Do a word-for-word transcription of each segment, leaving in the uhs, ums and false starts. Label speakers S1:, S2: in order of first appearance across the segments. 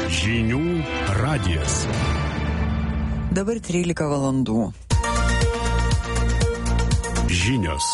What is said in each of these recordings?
S1: Žinių radijas.
S2: Dabar trylika valandų.
S1: Žinios.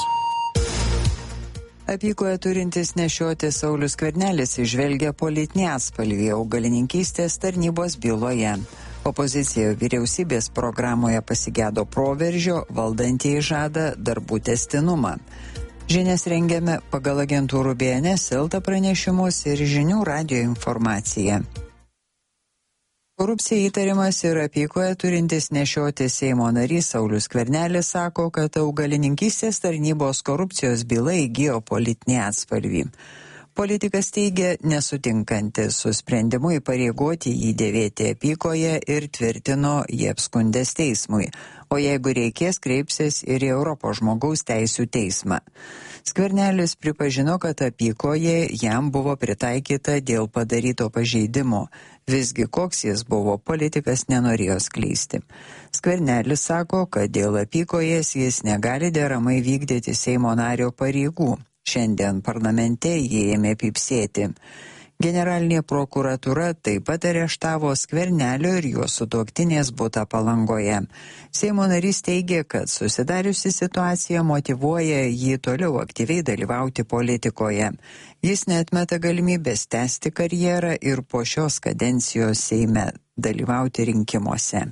S2: Apykoje turintis nešioti Saulius Skvernelis įžvelgia politinį atspalvį augalininkystės tarnybos byloje. Opozicija vyriausybės programoje pasigėdo proveržio, valdantieji žada darbų tęstinumą. Žinias rengiame pagal agentūrų B N S, Elta pranešimus ir Žinių radijo informaciją. Korupcija įtariamas ir apykoje turintis nešioti Seimo narys Saulius Skvernelis sako, kad augalininkystės tarnybos korupcijos byla įgijo politinį atspalvį. Politikas teigia nesutinkantis su sprendimu įpareigoti jį dėvėti apykoje ir tvirtino jį apskundęs teismui, o jeigu reikės, kreipsis ir į Europos žmogaus teisių teismą. Skvernelis pripažino, kad apykoje jam buvo pritaikyta dėl padaryto pažeidimo. Visgi koks jis buvo, politikas nenorėjo skleisti. Skvernelis sako, kad dėl apykojes jis negali deramai vykdyti Seimo nario pareigų. Šiandien parlamente jie ėmė pypsėti. Generalinė prokuratūra taip pat areštavo Skvernelio ir jo sutuoktinės butą Palangoje. Seimo narys teigia, kad susidariusi situacija motyvuoja jį toliau aktyviai dalyvauti politikoje. Jis neatmeta galimybės tęsti karjerą ir po šios kadencijos Seime dalyvauti rinkimuose.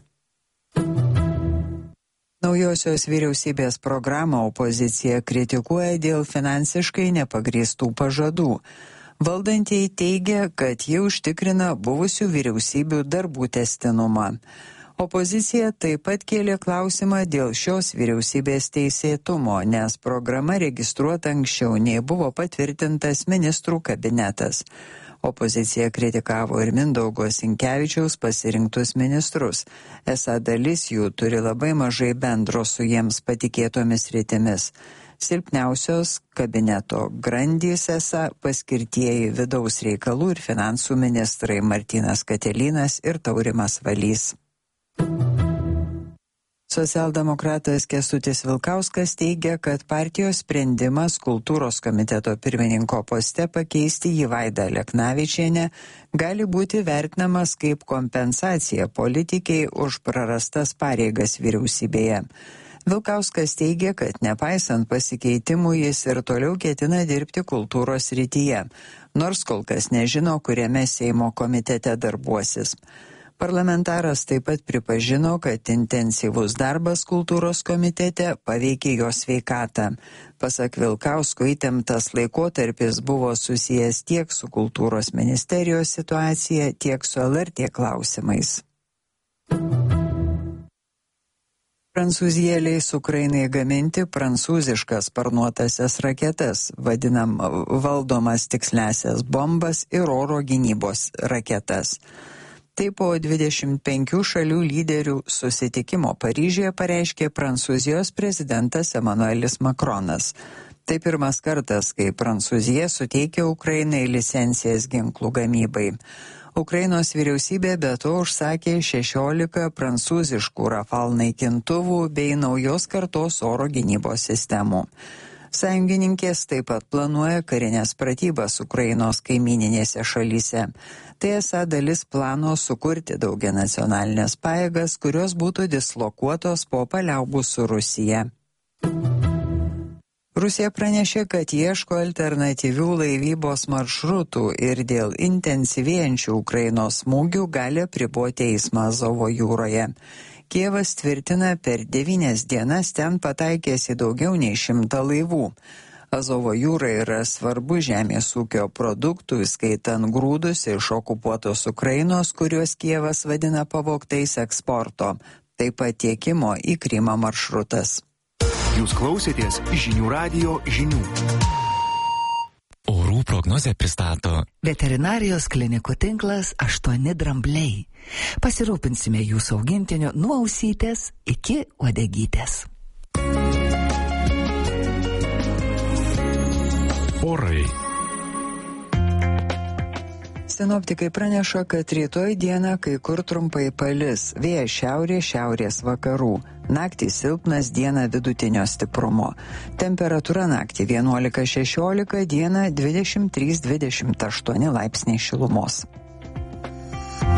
S2: Naujosios vyriausybės programą opozicija kritikuoja dėl finansiškai nepagrįstų pažadų. Valdantieji teigia, kad jie užtikrina buvusių vyriausybių darbų tęstinumą. Opozicija taip pat kėlė klausimą dėl šios vyriausybės teisėtumo, nes programa registruota anksčiau nei buvo patvirtintas ministrų kabinetas. Opozicija kritikavo ir Mindaugo Sinkevičiaus pasirinktus ministrus. Esą dalis jų turi labai mažai bendro su jiems patikėtomis rytimis. Silpniausios kabineto grandys esą paskirtieji vidaus reikalų ir finansų ministrai Martynas Katelinas ir Taurimas Valys. Socialdemokratas Kęstutis Vilkauskas teigia, kad partijos sprendimas kultūros komiteto pirmininko poste pakeisti jį Vaidą Aleknavičienę gali būti vertinamas kaip kompensacija politikiai už prarastas pareigas vyriausybėje. Vilkauskas teigia, kad nepaisant pasikeitimų jis ir toliau ketina dirbti kultūros srityje, nors kol kas nežino, kuriame Seimo komitete darbuosis. Parlamentaras taip pat pripažino, kad intensyvus darbas kultūros komitete paveikė jo sveikatą. Pasak Vilkausko, įtemptas laikotarpis buvo susijęs tiek su kultūros ministerijos situacija, tiek su L R T klausimais. Prancūzija leis Ukrainai gaminti prancūziškas sparnuotąsias raketas, vadinam valdomas tiksliąsias bombas ir oro gynybos raketas. Tai po dvidešimt penkių šalių lyderių susitikimo Paryžiuje pareiškė Prancūzijos prezidentas Emmanuelis Macronas. Tai pirmas kartas, kai Prancūzija suteikia Ukrainai licencijas ginklų gamybai. Ukrainos vyriausybė be to užsakė šešiolika prancūziškų Rafale naikintuvų bei naujos kartos oro gynybos sistemų. Sąjungininkės taip pat planuoja karinės pratybas Ukrainos kaimininėse šalyse. Tai esą dalis plano sukurti daugianacionalinės pajėgas, kurios būtų dislokuotos po paliaubų su Rusija. Rusija pranešė, kad ieško alternatyvių laivybos maršrutų ir dėl intensyvėjančių Ukrainos smūgių gali apriboti eismą Azovo jūroje. Kijevas tvirtina, per devynias dienas ten pataikėsi daugiau nei šimtą laivų. Azovo jūra yra svarbu žemės ūkio produktų, skaitant grūdus iš okupuotos Ukrainos, kuriuos Kijevas vadina pavogtais eksporto, taip pat tiekimo į Krymą maršrutas.
S1: Jūs klausėtės Žinių radijo žinių.
S3: Orų prognozę pristato
S4: veterinarijos klinikų tinklas aštuoni drambliai. Pasirūpinsime jūsų augintiniu nuo ausytės iki uodegytės.
S1: Orai.
S2: Sinoptikai praneša, kad rytoj dieną kai kur trumpai palis, vėjas šiaurės, šiaurės vakarų. Naktį silpnas, dieną vidutinio stiprumo. Temperatūra naktį vienuolika šešiolika, dieną dvidešimt trys dvidešimt aštuoni laipsniai šilumos.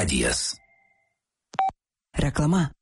S3: radijas.
S4: Reklama.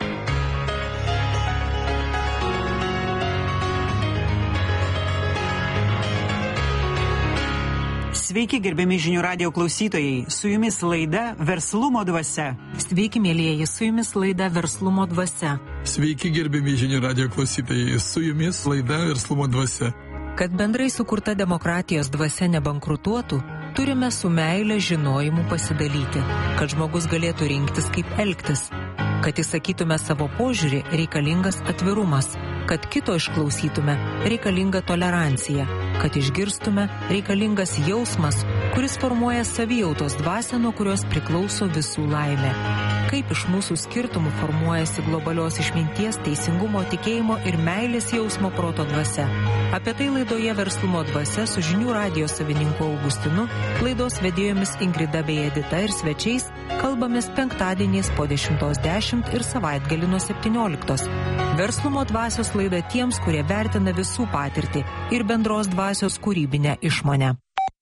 S5: Sveiki, gerbiami žinių radijo klausytojai. Su jumis laida Verslumo dvasia.
S6: Sveiki, mėlyjeji, su jumis laida Verslumo dvasia.
S7: Sveiki, gerbiami žinių radijo klausytojai. Su jumis laida Verslumo dvasia.
S6: Kad bendrai sukurta demokratijos dvasia nebankrutuotų, turime su meile žinojimu pasidalyti, kad žmogus galėtų rinktis, kaip elgtis. Kad įsakytume savo požiūrį, reikalingas atvirumas. Kad kito išklausytume, reikalinga tolerancija. Kad išgirstume, reikalingas jausmas, kuris formuoja savijautos dvasią, nuo kurios priklauso visų laimė. Kaip iš mūsų skirtumų formuojasi globalios išminties, teisingumo, tikėjimo ir meilės jausmo proto dvasia. Apie tai laidoje Verslumo dvasia su žinių radijo savininku Augustinu, laidos vedėjomis Ingrida bei Edita ir svečiais kalbamės penktadieniais po dešimtos dešimt ir savaitgalį nuo septynioliktos. Verslumo dvasios laida tiems, kurie vertina visų patirtį ir bendros dvasios kūrybinę išmonę.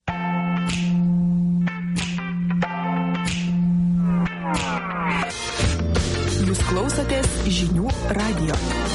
S8: Jūs klausotės žinių radijo.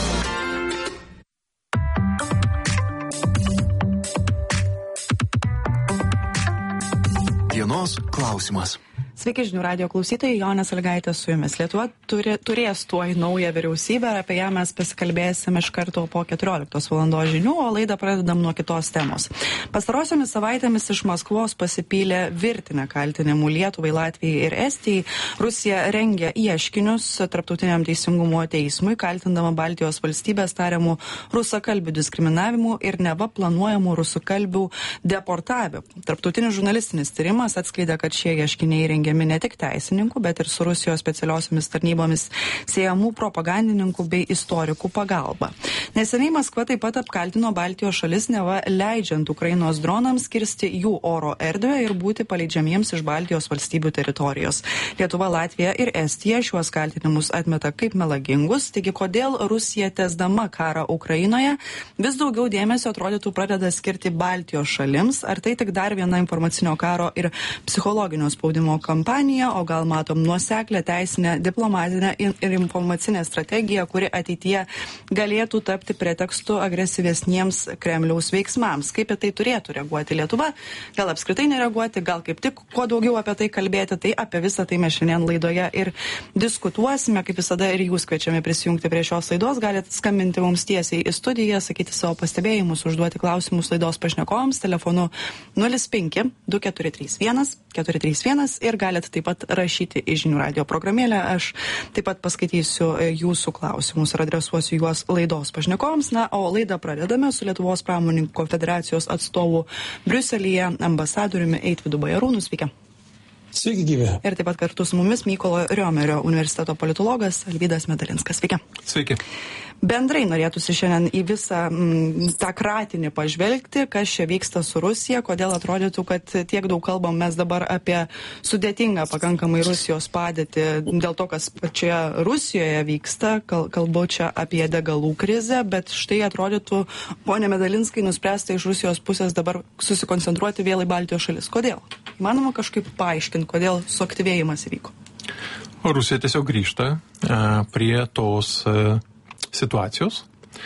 S1: Dienos klausimas.
S9: Sveiki, žinių radijo klausytojai, Jonė Sąlygaitė su jumis. Lietuva turi, turės tuoj naują vyriausybę ir apie ją mes pasikalbėsime iš karto po keturioliktos valandos žinių, o laidą pradedam nuo kitos temos. Pastarosiomis savaitėmis iš Maskvos pasipylė virtinę kaltinimų Lietuvai, Latvijai ir Estijai. Rusija rengia ieškinius Tarptautiniam teisingumo teismui, kaltindama Baltijos valstybės tariamų rusakalbių diskriminavimu ir neva planuojamų rusakalbių deportavimu. Tarptautinis žurnalistinis tyrimas atskleidė, kad šie ieškiniai rengia ne tik teisininkų, bet ir su Rusijos specialiosiomis tarnybomis siejamų propagandininkų bei istorikų pagalba. Neseniai Maskva taip pat apkaltino Baltijos šalis neva leidžiant Ukrainos dronams kirsti jų oro erdvę ir būti paleidžiamiems iš Baltijos valstybių teritorijos. Lietuva, Latvija ir Estija šiuos kaltinimus atmeta kaip melagingus, taigi kodėl Rusija tęsdama karą Ukrainoje vis daugiau dėmesio atrodytų pradeda skirti Baltijos šalims, ar tai tik dar viena informacinio karo ir psichologinio spaudimo kampanija, o gal matom nuoseklę teisinę, diplomatinę ir informacinę strategiją, kuri ateityje galėtų tapti pretekstu agresyvesniems Kremliaus veiksmams. Kaip į tai turėtų reaguoti Lietuva? Gal apskritai nereaguoti, gal kaip tik kuo daugiau apie tai kalbėti, tai apie visą tai mes šiandien laidoje ir diskutuosime. Kaip visada ir jūs kviečiame prisijungti prie šios laidos, galite skambinti mums tiesiai į studiją, sakyti savo pastebėjimus, užduoti klausimus laidos pašnekovams telefonu nulis penki du keturi trys vienas keturi trys vienas ir galite taip pat rašyti į žinių radijo programėlę. Aš taip pat paskaitysiu jūsų klausimus ir adresuosiu juos laidos pašnekovams. Na, o laidą pradedame su Lietuvos pramonininkų konfederacijos atstovu Briuselyje, ambasadoriumi Eitvydu Bajarūnu. Sveiki.
S10: Sveiki, gyvi.
S9: Ir taip pat kartu su mumis Mykolo Riomerio universiteto politologas Alvydas Medalinskas. Sveiki.
S10: Sveiki.
S9: Bendrai norėtųsi šiandien į visą m, tą kratinį pažvelgti, kas čia vyksta su Rusija, kodėl atrodytų, kad tiek daug kalbam mes dabar apie sudėtingą pakankamai Rusijos padėtį dėl to, kas pačioje Rusijoje vyksta, Kal, kalbu čia apie degalų krizę, bet štai atrodytų, ponė Medalinskai, nuspręsta iš Rusijos pusės dabar susikoncentruoti vėl į Baltijos šalis. Kodėl? Įmanoma kažkaip paaiškinti, kodėl suaktyvėjimas įvyko?
S10: Rusija tiesiog grįžta a, prie tos a, situacijos,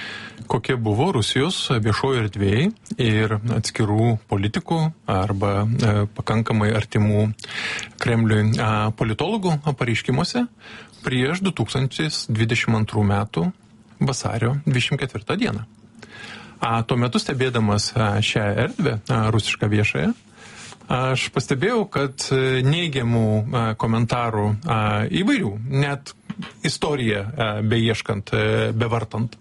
S10: kokia buvo Rusijos viešojo erdvėje ir atskirų politikų arba e, pakankamai artimų Kremliui e, politologų pareiškimuose prieš du tūkstančiai dvidešimt antrų metų vasario dvidešimt ketvirtą dieną. A, tuo metu stebėdamas a, šią erdvę, a, rusišką viešąją, aš pastebėjau, kad neigiamų a, komentarų a, įvairių, net istoriją beieškant, bevartant,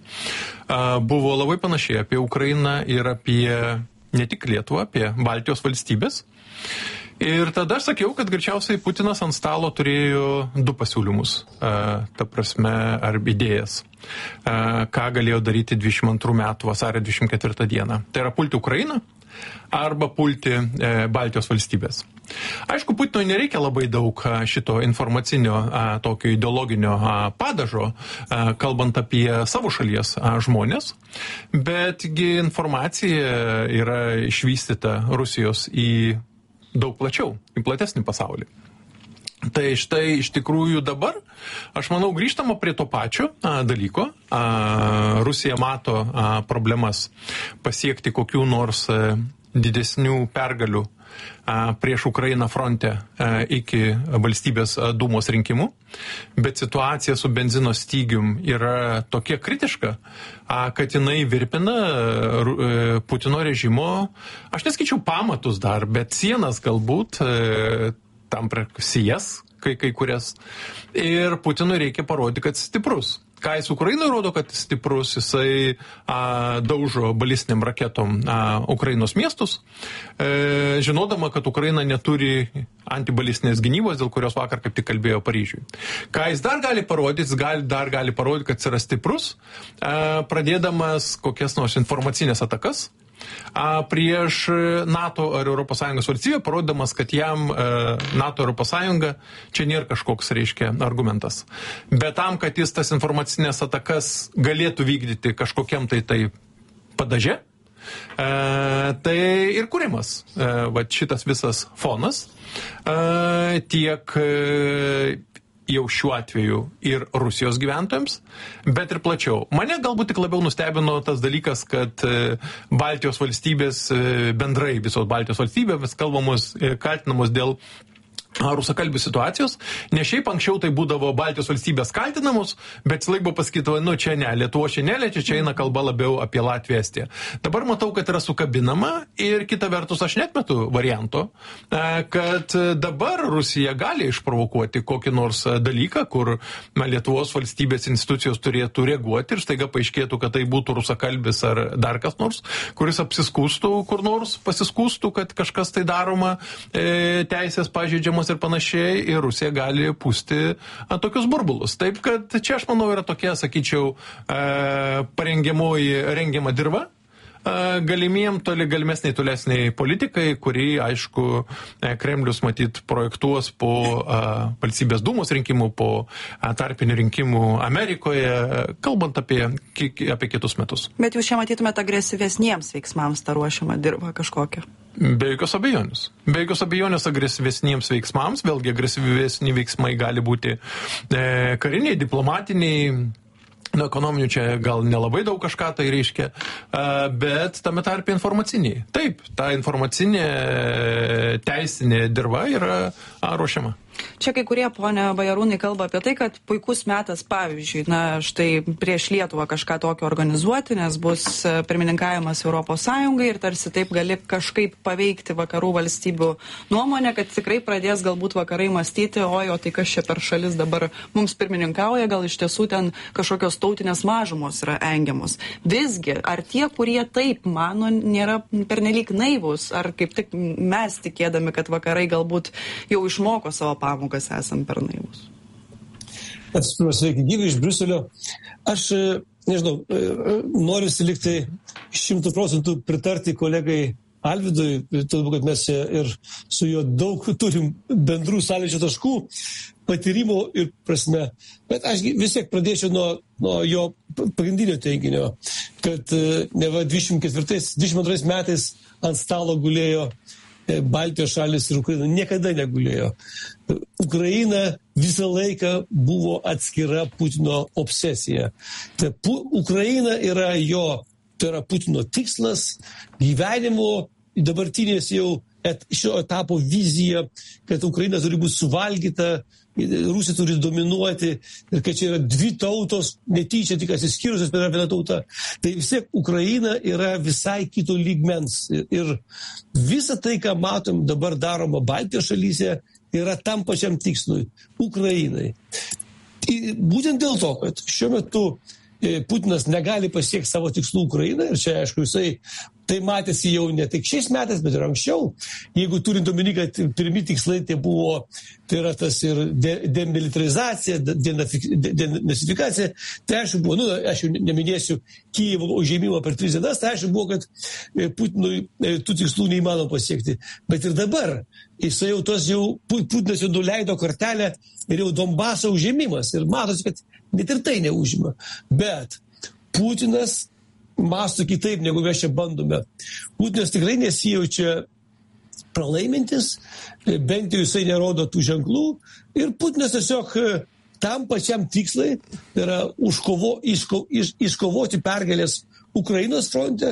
S10: buvo labai panašiai apie Ukrainą ir apie ne tik Lietuvą, apie Baltijos valstybės. Ir tada aš sakiau, kad greičiausiai Putinas ant stalo turėjo du pasiūlymus, ta prasme, ar idėjas, ką galėjo daryti dvidešimt antrų metų vasario dvidešimt ketvirtą dieną. Tai yra pulti Ukrainą arba pulti e, Baltijos valstybės. Aišku, Putinui nereikia labai daug a, šito informacinio, a, tokio ideologinio a, padažo, a, kalbant apie savo šalies a, žmonės, betgi informacija yra išvystyta Rusijos į daug plačiau, į platesnį pasaulį. Tai štai iš tikrųjų dabar, aš manau, grįžtama prie to pačio a, dalyko. A, Rusija mato a, problemas pasiekti kokių nors a, didesnių pergalių a, prieš Ukrainą fronte a, iki valstybės a, dūmos rinkimų, bet situacija su benzino stygium yra tokia kritiška, a, kad jinai virpina a, Putino režimo, aš nesakyčiau pamatus dar, bet sienas galbūt a, tam sijas, kai, kai kurias. Ir Putinui reikia parodyti, kad stiprus. Ką jis Ukrainai rodo, kad stiprus, jisai a, daužo balistiniam raketom a, Ukrainos miestus, e, žinodama, kad Ukraina neturi antibalistinės gynybos, dėl kurios vakar kaip tik kalbėjo Paryžiui. Ką jis dar gali parodyti, jis gali, dar gali parodyti, kad jis yra stiprus, a, pradėdamas kokias nors informacinės atakas a, prieš NATO ar Europos Sąjungos valstybę, parodydamas, kad jam a, NATO Europos Sąjunga čia nėra kažkoks, reiškia, argumentas. Bet tam, kad jis tas informacinės atakas galėtų vykdyti kažkokiam tai tai padaže, a, tai ir kūrimas a, va, šitas visas fonas a, tiek a, jau šiuo atveju ir Rusijos gyventojams, bet ir plačiau. Mane galbūt tik labiau nustebino tas dalykas, kad Baltijos valstybės, bendrai visos Baltijos valstybės kalbamos, kaltinamos dėl rusakalbių situacijos, ne šiaip anksčiau tai būdavo Baltijos valstybės kaltinamos, bet laik buvo pasakyta, nu čia ne, Lietuvo čia neliečia, čia eina kalba labiau apie Latviją, Estiją. Dabar matau, kad yra sukabinama ir kita vertus aš netmetu varianto, kad dabar Rusija gali išprovokuoti kokį nors dalyką, kur Lietuvos valstybės institucijos turėtų reaguoti ir staiga paaiškėtų, kad tai būtų rusakalbis ar dar kas nors, kuris apsiskūstų kur nors, pasiskūstų, kad kažkas tai daroma, teisės pažeidžiamos ir panašiai, ir Rusija gali pūsti a, tokius burbulus. Taip, kad čia, aš manau, yra tokia, sakyčiau, e, parengiamoji rengiama dirva, e, galimiem toli, galimesniai tolesniai politikai, kurį, aišku, e, Kremlius matyt projektuos po e, valstybės dūmos rinkimų, po e, tarpinių rinkimų Amerikoje, kalbant apie, apie kitus metus.
S9: Bet jūs čia matytumėte agresyvesniems veiksmams tą ruošiamą dirbą kažkokią?
S10: Be jokios abejonės. Be jokios abejonės agresyvesniems veiksmams, vėlgi agresyvesni veiksmai gali būti e, kariniai, diplomatiniai, nu, ekonominių čia gal nelabai daug kažką tai reiškia, e, bet tame tarpe informaciniai. Taip, ta informacinė teisinė dirva yra a, ruošiama.
S9: Čia kai kurie, ponia Bajarūnai, kalba apie tai, kad puikus metas, pavyzdžiui, na, štai prieš Lietuvą kažką tokio organizuoti, nes bus pirmininkavimas Europos Sąjungai ir tarsi taip gali kažkaip paveikti vakarų valstybių nuomonę, kad tikrai pradės galbūt vakarai mąstyti, oi, o tai kas čia per šalis dabar mums pirmininkauja, gal iš tiesų ten kažkokios tautinės mažumos yra engiamos. Visgi, ar tie, kurie taip mano, nėra pernelyg naivus, ar kaip tik mes tikėdami, kad vakarai galbūt jau išmoko savo pamokas, esam per naivus?
S3: Atsiprašau, sveiki gyvi iš Briuselio. Aš, nežinau, noriu liktai šimtų procentų pritarti kolegai Alvydui, todėl, kad mes ir su juo daug turim bendrų sąlyčio taškų, patyrimo ir prasme. Bet aš vis tiek pradėčiau nuo, nuo jo pagrindinio teiginio, kad neva dvidešimt ketvirtais, dvidešimt antrais metais ant stalo gulėjo Baltijos šalis ir Ukraina. Niekada negulėjo. Ukraina visą laiką buvo atskira Putino obsesija. Tai pu, Ukraina yra jo, tai yra Putino tikslas, gyvenimo, dabartinės jau et, šio etapo vizija, kad Ukraina turi būti suvalgyta, Rusija turi dominuoti ir kad čia yra dvi tautos, netyčia tik atsiskyrusios, bet yra viena tauta. Tai vis tiek Ukraina yra visai kito lygmens. Ir visa tai, ką matom dabar daroma Baltijos šalyse, yra tam pačiam tikslui – Ukrainai. Ir būtent dėl to, kad šiuo metu Putinas negali pasiekti savo tikslų Ukrainą ir čia, aišku, jisai tai matėsi jau ne tik šiais metais, bet ir anksčiau. Jeigu turint omeny, kad pirmi tikslai tai buvo, tai yra tas ir demilitarizacija, denacifikacija, tai aišku buvo, nu, aš jau neminėsiu Kijevo užėmimo per tris dienas, tai aišku buvo, kad Putinui tų tikslų neįmanoma pasiekti. Bet ir dabar, jisai jau tos jau, Putinas jau nuleido kortelę ir jau Donbaso užėmimas. Ir matosi, kad net ir tai neužima. Bet Putinas mąsto kitaip, negu mes čia bandome. Putinas tikrai nesijaučia pralaimintis, bent jau jisai nerodo tų ženklų ir Putinas tiesiog tam pačiam tikslai, tai yra užkovo, iško, iš, iškovoti pergalės Ukrainos fronte,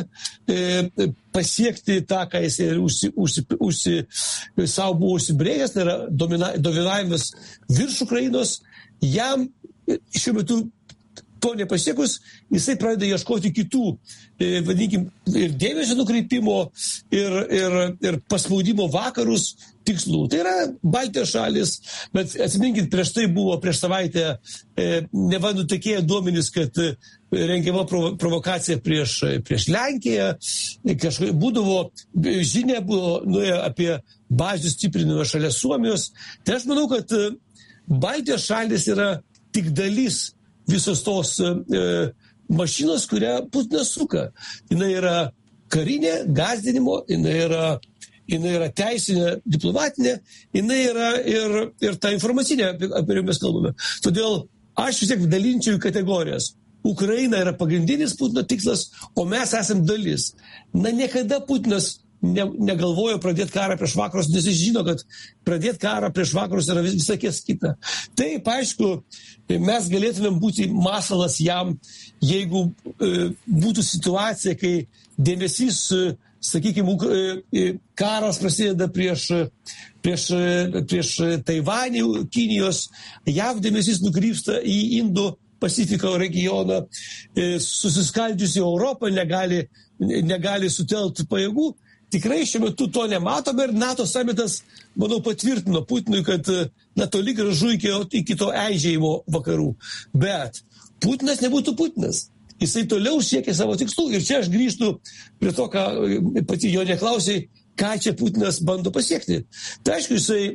S3: e, pasiekti tą, ką jis užsi, užsi, užsi, savo buvo užsibrėžęs, tai yra domina, dominavimas virš Ukrainos, jam šiuo metu to nepasiekus, jisai pradeda ieškoti kitų, e, vadinkim, ir dėmesio nukreipimo, ir, ir, ir paspaudimo vakarus tikslų. Tai yra Baltijos šalis, bet atsiminkit, prieš tai buvo, prieš savaitę e, neva nutekėję duomenys, kad e, rengiama provo, provokacija prieš, prieš Lenkiją, kažkai būdavo, žinia buvo nuėjo apie bazių stiprinimą šalia Suomijos. Tai aš manau, kad e, Baltijos šalis yra tik dalis visos tos e, mašinos, kurią Putinas suka. Jinai yra karinė, gąsdinimo, jinai yra, jinai yra teisinė, diplomatinė, jinai yra ir, ir ta informacinė, apie, apie kurią mes kalbame. Todėl aš vis tiek dalinčiau į kategorijas. Ukraina yra pagrindinis Putino tikslas, o mes esam dalis. Na, niekada Putinas ne, negalvojo pradėti karą prieš vakarus, nes jis žino, kad pradėti karą prieš vakarus yra vis, visakės kita. Taip, aišku, mes galėtumėm būti masalas jam, jeigu e, būtų situacija, kai dėmesys, e, sakykime, e, karas prasideda prieš, prieš, prieš Taivanį, Kinijos, J A V dėmesys nukrypsta į Indo Pasifiko regioną, e, susiskaldžiusi Europą negali, negali sutelkti pajėgų. Tikrai šiuo metu to nematome ir NATO samitas, manau, patvirtino Putinui, kad na, toli gražu iki, iki to eižėjimo vakarų. Bet Putinas nebūtų Putinas. Jisai toliau siekia savo tikslų. Ir čia aš grįžtu prie to, ką pati jo neklausai, ką čia Putinas bando pasiekti. Tai aišku, jisai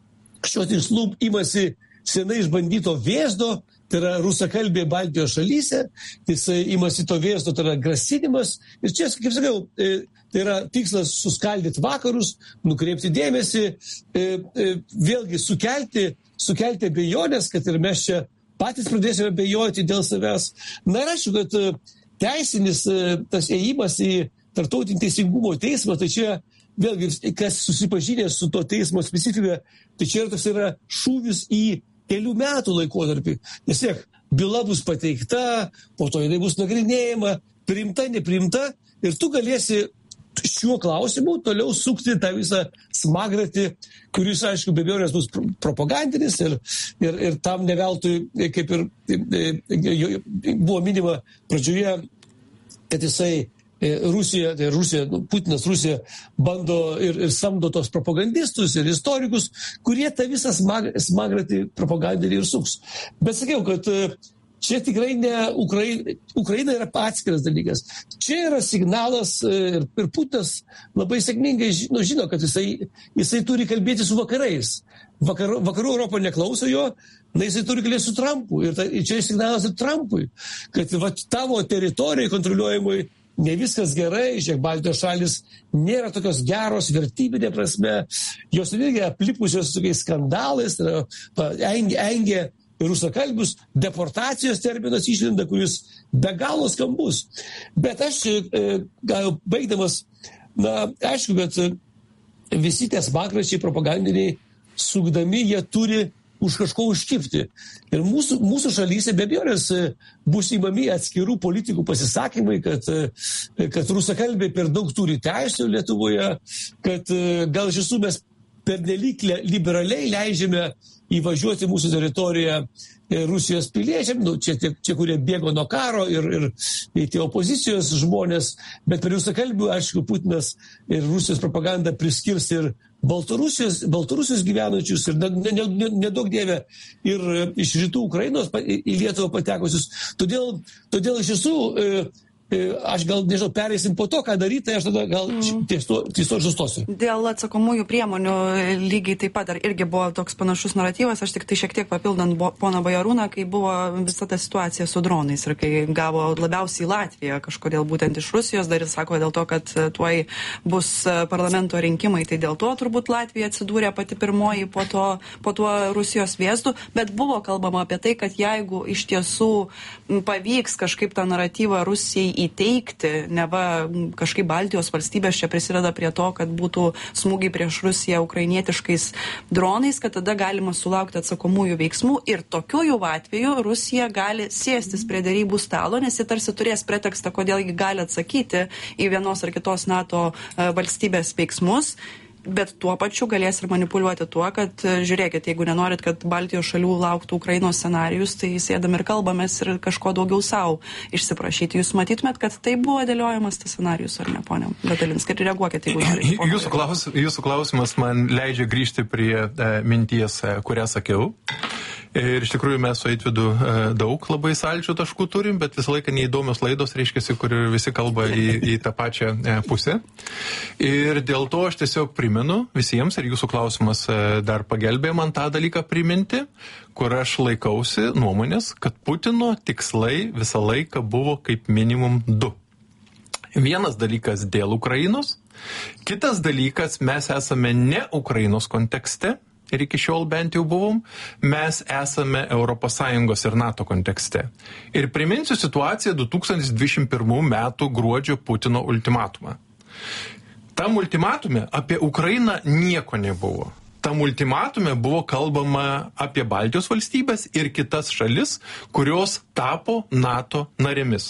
S3: šio tikslų imasi senai išbandyto vėzdo, tai yra rusakalbė Baltijos šalyse, jisai imasi to vėzdo, tai yra grasinimas. Ir čia, kaip sakiau, tai yra tikslas suskaldyti vakarus, nukreipti dėmesį, vėlgi sukelti, sukelti abejonės, kad ir mes čia patys pradėsime abejoti dėl savęs. Na ir aišku, kad teisinis tas ėjimas į tarptautinį teisingumo teismą, tai čia vėlgi, kas susipažinęs su to teismo specifika, tai čia yra toks yra šūvis į kelių metų laikotarpį. Nes tiek, byla bus pateikta, po to jinai bus nagrinėjama, priimta, nepriimta, ir tu galėsi šiuo klausimu toliau sukti tą visą smagratį, kuris, aišku, be abejonės bus propagandinis ir, ir, ir tam neveltui, kaip ir buvo minima pradžioje, kad jisai Rusija, tai Rusija, nu, Putinas Rusija bando ir, ir samdo tos propagandistus ir istorikus, kurie tą visą smag, smagratį propagandinį ir suks. Bet sakiau, kad čia tikrai ne Ukraina, Ukraina yra atskiras dalykas. Čia yra signalas ir, ir Putinas labai sėkmingai žino, žino kad jisai, jisai turi kalbėti su vakarais. Vakar, vakarų Europą neklauso jo, na jisai turi kalbėti su Trumpu. Ir, ta, ir čia signalas ir Trumpui, kad va, tavo teritorijai kontroliuojamui ne viskas gerai, žiūrėk, Baltijos šalis nėra tokios geros vertybinė prasme, jos irgi aplipusios tokiais skandalais, engė, engė rusakalbius, deportacijos terminas išlinda, kuris be galo skambus. Bet aš, gal baigdamas, na, aišku, bet visi tie smagračiai propagandiniai sukdami, jie turi už kažko užkipti. Ir mūsų, mūsų šalyse be abejonės bus įmami atskirų politikų pasisakymai, kad, kad rusakalbiai per daug turi teisių Lietuvoje, kad gal iš tiesų mes pernelyg liberaliai leidžiame įvažiuoti mūsų teritoriją Rusijos piliečiam, nu, čia, tie, čia kurie bėgo nuo karo ir, ir, ir tie opozicijos žmonės, bet per rusakalbių, aišku, Putinas ir Rusijos propaganda priskirs ir Baltarusijos, Baltarusijos gyvenančius ir nedaug ne, ne, ne dievė ir iš rytų Ukrainos į Lietuvą patekusius. Todėl, todėl iš tiesų aš gal, nežinau, pereisim po to, ką daryti, tai aš tada gal mm. ties to, ties to žustosiu.
S9: Dėl atsakomųjų priemonių lygiai taip pat, ar irgi buvo toks panašus naratyvas, aš tik tai šiek tiek papildant poną Bajarūną, kai buvo visa ta situacija su dronais ir kai gavo labiausiai Latviją kažkodėl būtent iš Rusijos, dar jis sako dėl to, kad tuoj bus parlamento rinkimai, tai dėl to turbūt Latvija atsidūrė pati pirmoji po, to, po tuo Rusijos vėzdu, bet buvo kalbama apie tai, kad jeigu iš tiesų pavyks kažkaip tą naratyvą Rusijai įteikti, neva kažkaip Baltijos valstybės čia prisideda prie to, kad būtų smūgiai prieš Rusiją ukrainietiškais dronais, kad tada galima sulaukti atsakomųjų veiksmų ir tokiu atveju Rusija gali sėstis prie derybų stalo, nes ji tarsi turės pretekstą, kodėl ji gali atsakyti į vienos ar kitos NATO valstybės veiksmus. Bet tuo pačiu galės ir manipuliuoti tuo, kad žiūrėkit, jeigu nenorit, kad Baltijos šalių lauktų Ukrainos scenarijus, tai sėdam ir kalbamės ir kažko daugiau savo išsiprašyti. Jūs matytumėt, kad tai buvo dėliojamas tas scenarijus, ar ne, ponia Datalinska, ir reaguokit, jeigu norite.
S10: Jūsų, klaus, jūsų klausimas man leidžia grįžti prie e, minties, e, kurią sakiau. Ir iš tikrųjų mes su Eitvydu e, daug labai sąlyčio taškų turim, bet visą laiką neįdomios laidos, reiškiasi, kur visi kalba į, į tą pačią e, pusę. Ir dėl to aš tiesiog primenu visiems, ir jūsų klausimas e, dar pagelbėjo man tą dalyką priminti, kur aš laikausi nuomonės, kad Putino tikslai visą laiką buvo kaip minimum du. Vienas dalykas dėl Ukrainos, kitas dalykas mes esame ne Ukrainos kontekste, ir iki šiol bent jau buvom, mes esame Europos Sąjungos ir NATO kontekste. Ir priminsiu situaciją du tūkstančiai dvidešimt pirmų metų gruodžio Putino ultimatumą. Tam ultimatume apie Ukrainą nieko nebuvo. Tam ultimatume buvo kalbama apie Baltijos valstybės ir kitas šalis, kurios tapo NATO narėmis.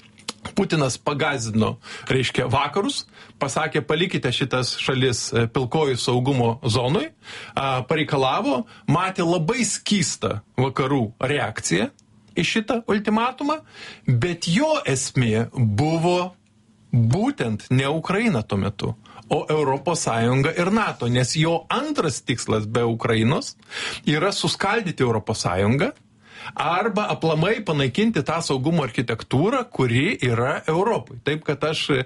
S10: Putinas pagazino, reiškia, vakarus, pasakė, palikite šitas šalis pilkojų saugumo zonui, pareikalavo, matė labai skystą vakarų reakciją į šitą ultimatumą, bet jo esmė buvo būtent ne Ukraina tuo metu, o Europos Sąjunga ir NATO, nes jo antras tikslas be Ukrainos yra suskaldyti Europos Sąjungą, arba aplamai panaikinti tą saugumo architektūrą, kuri yra Europai. Taip, kad aš, e,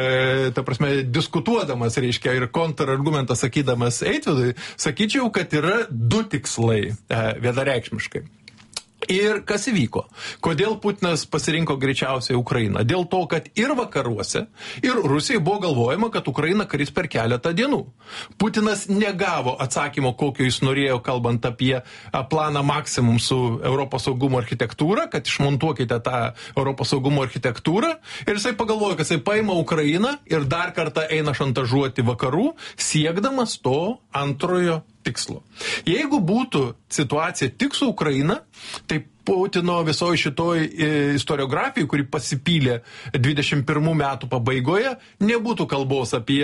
S10: ta prasme, diskutuodamas, reiškia, ir kontrargumentą sakydamas Eitvidui, sakyčiau, kad yra du tikslai e, vienareikšmiškai. Ir kas įvyko? Kodėl Putinas pasirinko greičiausiai Ukrainą? Dėl to, kad ir vakaruose, ir Rusijai buvo galvojama, kad Ukraina karis per keletą dienų. Putinas negavo atsakymo, kokio jis norėjo, kalbant apie planą maksimum su Europos saugumo architektūra, kad išmontuokite tą Europos saugumo architektūrą. Ir jisai pagalvojo, kad jisai paima Ukrainą ir dar kartą eina šantažuoti vakarų, siekdamas to antrojo tikslo. Jeigu būtų situacija tik su Ukraina, tai Putino visoje šitoj istoriografijai, kuri pasipylė dvidešimt pirmų metų pabaigoje, nebūtų kalbos apie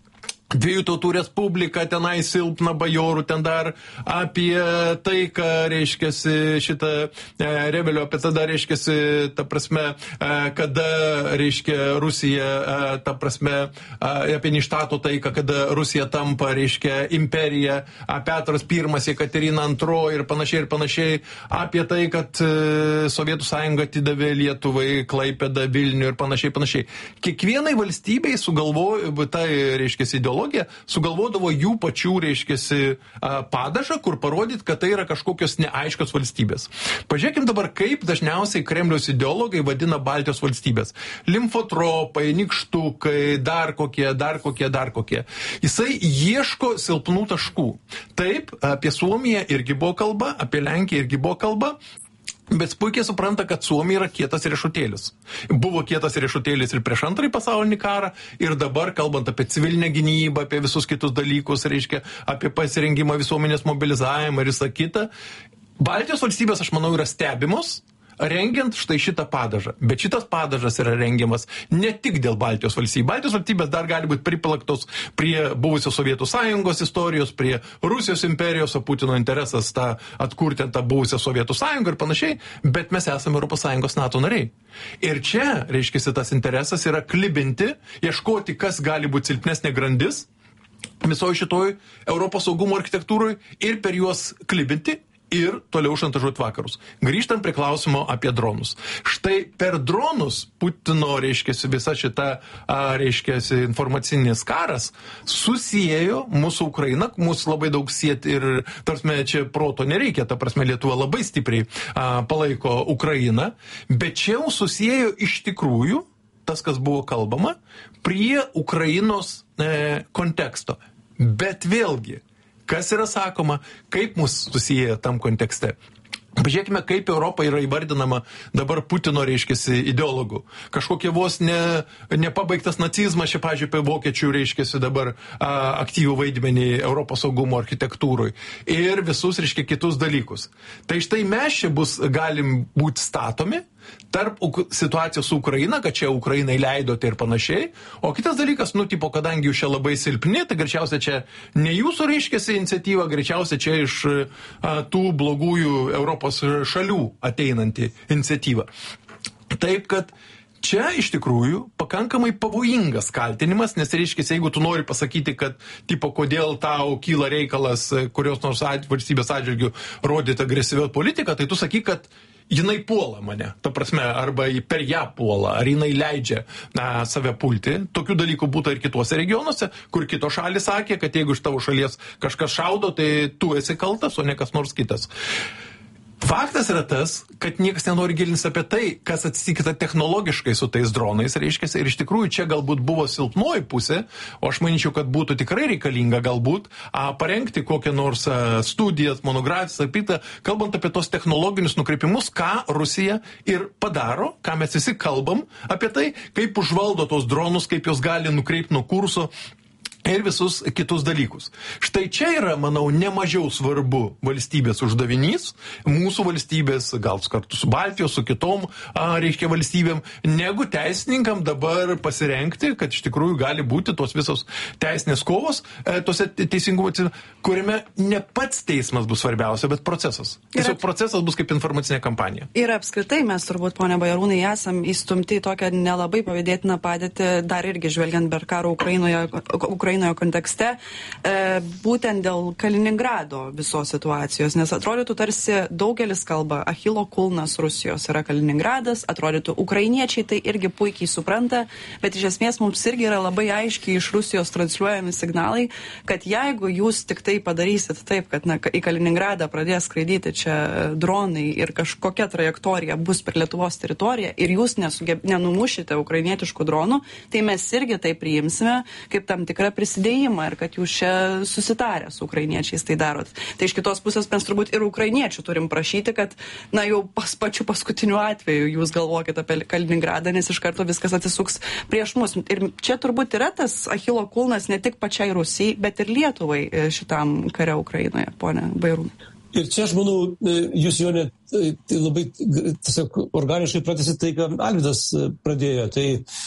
S10: Dviejų tautų respubliką, tenai silpna bajorų, ten dar apie tai, ką reiškiasi šitą e, rebelio, apie tada reiškiasi, ta prasme, e, kada reiškia Rusija, e, ta prasme, e, apie Ništato taiką, kada Rusija tampa, reiškia, imperija, a, Petras Pirmas, Jekaterina Antroji ir panašiai ir panašiai, apie tai, kad e, Sovietų Sąjunga atidavė Lietuvai, Klaipėdą, Vilnių ir panašiai, panašiai. Kiekvienai valstybei sugalvojo, tai reiškiasi ideologija, sugalvodavo jų pačių, reiškiasi, padažą, kur parodyt, kad tai yra kažkokios neaiškios valstybės. Pažiūrėkim dabar, kaip dažniausiai Kremliaus ideologai vadina Baltijos valstybės. Limfotropai, nikštukai, dar kokie, dar kokie, dar kokie. Jisai ieško silpnų taškų. Taip, apie Suomiją irgi buvo kalba, apie Lenkiją irgi buvo kalba, bet puikiai supranta, kad Suomija yra kietas riešutėlis. Buvo kietas riešutėlis ir prieš antrąjį pasaulinį karą, ir dabar, kalbant apie civilinę gynybą, apie visus kitus dalykus, reiškia, apie pasirengimą visuomenės mobilizavimą ir visą kitą, Baltijos valstybės, aš manau, yra stebimos, rengiant štai šitą padažą. Bet šitas padažas yra rengiamas ne tik dėl Baltijos valstybių. Baltijos valstybės dar gali būti pripalaktos prie buvusios Sovietų Sąjungos istorijos, prie Rusijos imperijos, o Putino interesas tą atkurti tą buvusią Sovietų Sąjungą ir panašiai, bet mes esame Europos Sąjungos NATO nariai. Ir čia, reiškia, tas interesas yra klibinti, ieškoti, kas gali būti silpnesnė grandis visoje šitoj Europos saugumo architektūroje ir per juos klibinti ir toliau šantažuoti vakarus. Grįžtam prie klausimo apie dronus. Štai per dronus Putino, reiškiasi, visa šita, a, reiškiasi, informacinis karas susijėjo mūsų Ukrainą, mūsų labai daug siet ir, tarpsme, čia proto nereikia, ta prasme, Lietuva labai stipriai a, palaiko Ukrainą, bet čia jau susijėjo iš tikrųjų, tas, kas buvo kalbama, prie Ukrainos e, konteksto. Bet vėlgi, kas yra sakoma, kaip mus susiję tam kontekste? Pažiūrėkime, kaip Europa yra įvardinama dabar Putino, reiškiasi, ideologų. Kažkokie vos ne, nepabaigtas nacizmas, čia, pažiūrėjau, apie vokiečių, reiškiasi, dabar a, aktyvų vaidmenį Europos saugumo architektūrui ir visus, reiškia, kitus dalykus. Tai štai mes čia bus, galim būti statomi tarp situacijos su Ukraina, kad čia Ukrainai leidote ir panašiai, o kitas dalykas, nu, tipo, kadangi jūs čia labai silpni, tai greičiausia čia ne jūsų, reiškiasi, iniciatyva, greičiausia čia iš a, tų blogųjų Europos šalių ateinanti iniciatyva. Taip, kad čia iš tikrųjų pakankamai pavojingas kaltinimas, nes reiškia, jeigu tu nori pasakyti, kad tipo, kodėl tau kyla reikalas kurios nors at, valstybės atžvilgių rodyti agresyvią politiką, tai tu sakyk, kad jinai puola mane, ta prasme, arba per ją puola, ar jinai leidžia na, save pulti. Tokių dalykų būtų ir kituose regionuose, kur kitos šalis sakė, kad jeigu iš tavo šalies kažkas šaudo, tai tu esi kaltas, o ne kas nors kitas. Faktas yra tas, kad niekas nenori gilintis apie tai, kas atsitikta technologiškai su tais dronais, reiškia, ir iš tikrųjų čia galbūt buvo silpnoji pusė, o aš manyčiau, kad būtų tikrai reikalinga galbūt a, parengti kokią nors a, studijas, monografijas, apita, kalbant apie tos technologinius nukreipimus, ką Rusija ir padaro, ką mes visi kalbam apie tai, kaip užvaldo tos dronus, kaip jos gali nukreipti nuo kurso, ir visus kitus dalykus. Štai čia yra, manau, nemažiau svarbu valstybės uždavinys, mūsų valstybės, gal kartu su Baltijos, su kitom, a, reiškia, valstybėm, negu teisininkam dabar pasirenkti, kad iš tikrųjų gali būti tos visos teisinės kovos, e, tose teisingumo, kuriame ne pats teismas bus svarbiausia, bet procesas. Tiesiog ap... procesas bus kaip informacinė kampanija.
S9: Ir apskritai mes turbūt, ponia Bajarūnai, esam įstumti į tokią nelabai pavydėtiną padėtį, dar irgi žvelgiant per karo Ukrainoje, Ukrainoje kontekste, e, būtent dėl Kaliningrado visos situacijos, nes atrodytų tarsi daugelis kalba, Achilo kulnas Rusijos yra Kaliningradas, atrodytų ukrainiečiai tai irgi puikiai supranta, bet iš esmės mums irgi yra labai aiškiai iš Rusijos transliuojami signalai, kad jeigu jūs tik tai padarysit taip, kad na, į Kaliningradą pradės skraidyti čia dronai ir kažkokia trajektorija bus per Lietuvos teritoriją ir jūs nesugeb, nenumušite ukrainietiškų dronų, tai mes irgi tai priimsime kaip tam tikrą prisidėjimą ir kad jūs čia susitarę su ukrainiečiais tai darot. Tai iš kitos pusės mes turbūt ir ukrainiečių turim prašyti, kad na jau pas pačiu paskutiniu atveju jūs galvokit apie Kaliningradą, nes iš karto viskas atsisuks prieš mus. Ir čia turbūt yra tas Achilo kulnas ne tik pačiai Rusijai, bet ir Lietuvai šitam kare Ukrainoje, ponia Bajarūnai.
S3: Ir čia aš manau, jūs jo net tai labai tiesiog organiškai pratęsit tai, ką Alvydas pradėjo. Tai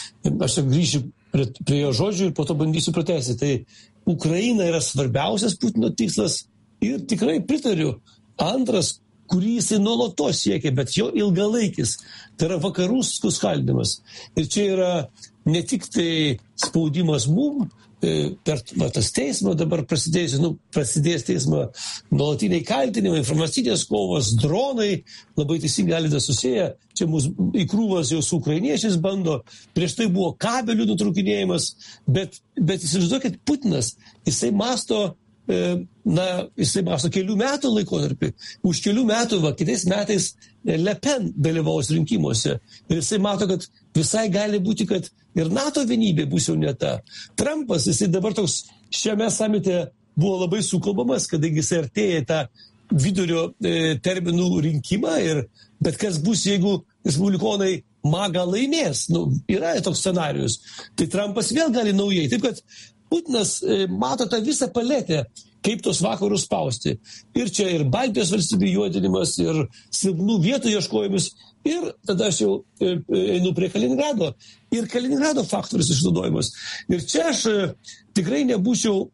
S3: aš grįšiu prie, prie jo žodžių ir po to bandysiu pratęsti. Tai Ukraina yra svarbiausias Putino tikslas ir tikrai pritariu. Antras, kurį jisai nuolatos siekia, bet jo ilgalaikis, tai yra vakarų suskaldymas. Ir čia yra ne tik tai spaudimas mum, per va, tas teismo dabar prasidėjus, nu, prasidėjęs teismo nuolatiniai kaltinimai, informacinės kovos, dronai, labai teisingai galite susiję, čia mūsų įkrūvas jau su ukrainiečiais bando, prieš tai buvo kabelių nutraukinėjimas, bet, bet įsivaizduokit, Putinas, jisai masto, e, na, jisai masto kelių metų laikotarpį, už kelių metų, va, kitais metais Le Pen dalyvaus rinkimuose ir jisai mato, kad visai gali būti, kad ir NATO vienybė bus jau ne ta. Trumpas, jisai dabar toks šiame samite buvo labai sukalbamas, kadangi jisai artėja tą vidurio e, terminų rinkimą ir bet kas bus, jeigu respublikonai MAGA laimės, nu, yra toks scenarius, tai Trumpas vėl gali naujai. Taip kad Putinas e, mato tą visą paletę, kaip tos vakarus spausti. Ir čia ir Baltijos valstybių juodinimas, ir silpnų vietų ieškojimus. Ir tada aš jau einu prie Kaliningrado. Ir Kaliningrado faktorius išnaudojimas. Ir čia aš tikrai nebūčiau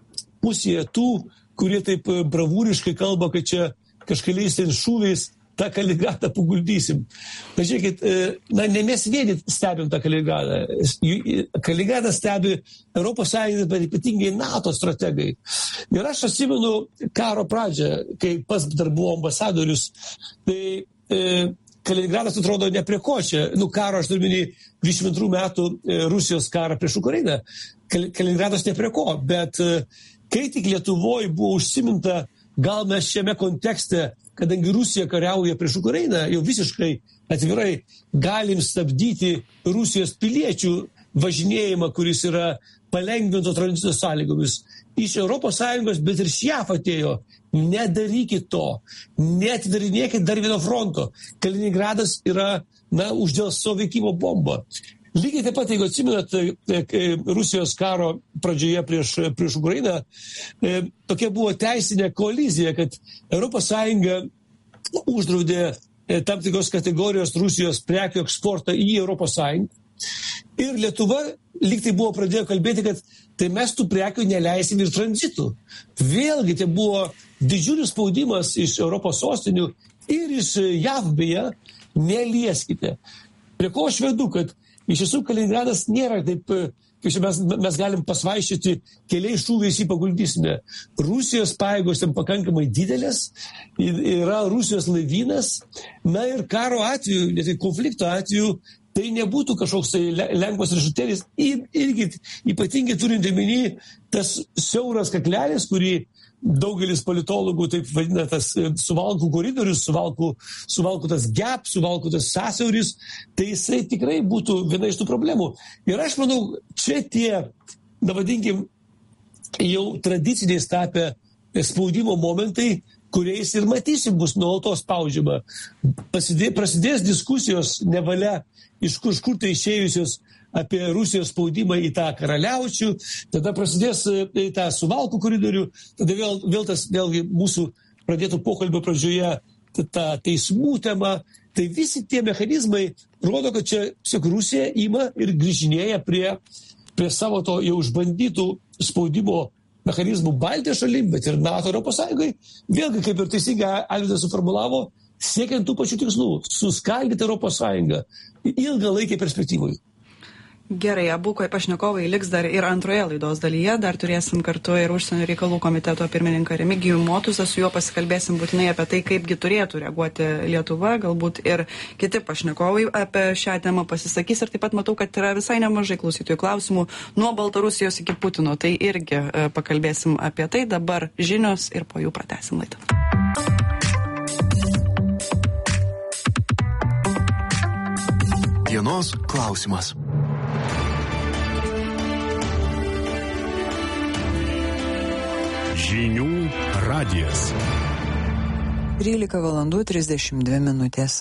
S3: pusėje tų, kurie taip bravūriškai kalba, kad čia kažkeliais ten šūviais tą Kaliningradą paguldysim. Pažiūrėkit, na, ne mes vieni stebim tą Kaliningradą. Kaliningradą stebi Europos Sąjunga, bet ypatingai NATO strategai. Ir aš atsimenu karo pradžią, kai pas dar buvo ambasadorius, tai e, Kaliningradas atrodo ne prie ko čia. Nu, karo aš turiu minį dvidešimt antrų metų e, Rusijos karą prieš Ukrainą. Kal, Kaliningradas ne prie ko, bet e, kai tik Lietuvoje buvo užsiminta, gal mes šiame kontekste, kadangi Rusija kariauja prieš Ukrainą, jau visiškai atvirai galim stabdyti Rusijos piliečių važinėjimą, kuris yra palengvinto tranzito sąlygomis. Iš Europos Sąjungos, bet ir iš JAF atėjo nedarykit to, neatidarinėkit dar vieno fronto. Kaliningradas yra, na, uždėlsto veikimo bomba. Lygiai taip pat, jeigu atsimenat, Rusijos karo pradžioje prieš, prieš Ukrainą, tokia buvo teisinė kolizija, kad Europos Sąjunga uždraudė tam tikros kategorijos Rusijos prekių eksportą į Europos Sąjungą. Ir Lietuva lyg tai buvo pradėjo kalbėti, kad tai mes tų prekių neleisim ir tranzitų. Vėlgi tai buvo didžiulis spaudimas iš Europos sostinių ir iš J A V beje, nelieskite. Prie ko aš vedu, kad iš tiesų Kaliningradas nėra taip, kaip mes, mes galim pasvaiščioti, keliais šūviais jį paguldysime. Rusijos pajėgos ten pakankamai didelės, yra Rusijos laivynas, na ir karo atveju, net ir konflikto atveju, tai nebūtų kažkoks tai lengvas riešutėlis, irgi ypatingai turint omeny tas siauras kaklelis, kurį daugelis politologų taip vadina tas Suvalkų koridorius, Suvalkų, Suvalkų tas gap, Suvalkų tas sąsiauris, tai jisai tikrai būtų viena iš tų problemų. Ir aš manau, čia tie, na vadinkim, jau tradiciniais tapę spaudimo momentai, kuriais ir matysim bus nuolatos spaudžiama. Prasidė, prasidės diskusijos nevalia iš kur, kur tai išėjusios apie Rusijos spaudimą į tą karaliaučių, tada prasidės į tą Suvalkų koridorių, tada vėl, vėl tas vėlgi mūsų pradėtų pokalbio pradžioje ta teismų tema. Tai visi tie mechanizmai rodo, kad čia tiesiog Rusija ima ir grįžinėja prie, prie savo to jau išbandytų spaudimo mechanizmų Baltijos šalim, bet ir NATO Europos Sąjungai. Vėlgi, kaip ir teisingai Alvydas suformulavo, siekiant tų pačių tikslų, suskaldyti Europos Sąjungą ilgą laikį perspektyvui.
S9: Gerai, abu pašnekovai liks dar ir antroje laidos dalyje, dar turėsim kartu ir užsienio reikalų komiteto pirmininką Remigijų Motuzą, su juo pasikalbėsim būtinai apie tai, kaipgi turėtų reaguoti Lietuva, galbūt ir kiti pašnekovai apie šią temą pasisakys ir taip pat matau, kad yra visai nemažai klausytojų klausimų nuo Baltarusijos iki Putino, tai irgi pakalbėsim apie tai, dabar žinios ir po jų pratęsim laidą.
S1: Dienos klausimas.
S11: Žinių radijas.
S2: trylika valandų trisdešimt dvi minutės.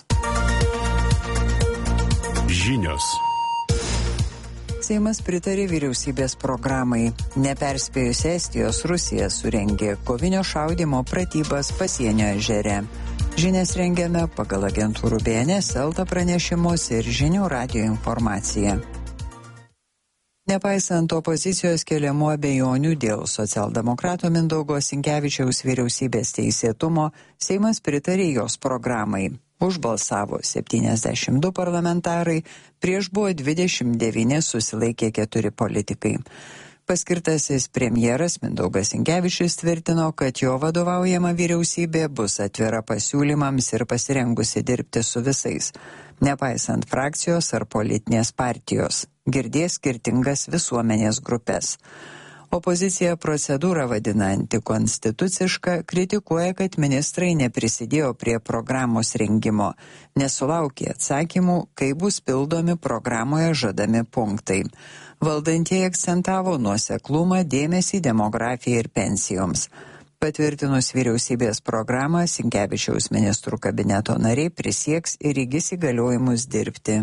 S11: Žinios.
S2: Seimas pritarė vyriausybės programai. Neperspėjus Estijos, Rusija surengė kovinio šaudymo pratybas pasienio ežere. Žinias rengiame pagal agentūrų B N S, Elta pranešimus ir Žinių radijo informaciją. Nepaisant opozicijos keliamų abejonių dėl socialdemokrato Mindaugo Sinkevičiaus vyriausybės teisėtumo, Seimas pritarė jos programai. Už balsavo septyniasdešimt du parlamentarai, prieš buvo dvidešimt devyni, susilaikė keturi politikai. Paskirtasis premjeras Mindaugas Sinkevičius tvirtino, kad jo vadovaujama vyriausybė bus atvira pasiūlymams ir pasirengusi dirbti su visais, nepaisant frakcijos ar politinės partijos, girdės skirtingas visuomenės grupės. Opozicija procedūrą vadina antikonstitucišką, kritikuoja, kad ministrai neprisidėjo prie programos rengimo, nesulaukė atsakymų, kaip bus pildomi programoje žadami punktai. Valdantieji akcentavo nuoseklumą, dėmesį demografijai ir pensijoms. Patvirtinus vyriausybės programą, Sinkevičiaus ministrų kabineto nariai prisieks ir įgis įgaliojimus dirbti.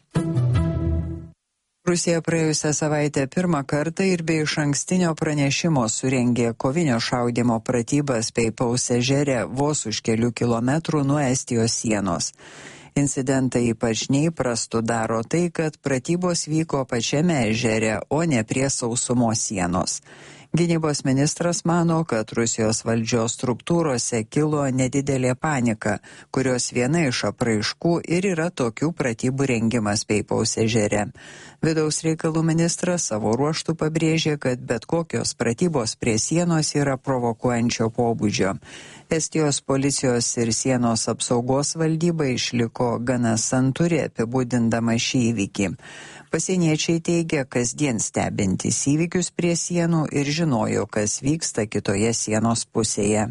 S2: Rusija praėjusią savaitę pirmą kartą ir be išankstinio pranešimo surengė kovinio šaudymo pratybas Peipaus ežere vos už kelių kilometrų nuo Estijos sienos. Incidentą ypač neįprastų daro tai, kad pratybos vyko pačiame ežere, o ne prie sausumos sienos. Gynybos ministras mano, kad Rusijos valdžios struktūrose kilo nedidelė panika, kurios viena iš apraiškų ir yra tokių pratybų rengimas Peipaus ežere. Vidaus reikalų ministras savo ruožtų pabrėžė, kad bet kokios pratybos prie sienos yra provokuojančio pobūdžio. Estijos policijos ir sienos apsaugos valdyba išliko gana santūri apibūdindama šį įvykį. Pasieniečiai teigia, kasdien stebintys įvykius prie sienų ir žinojo, kas vyksta kitoje sienos pusėje.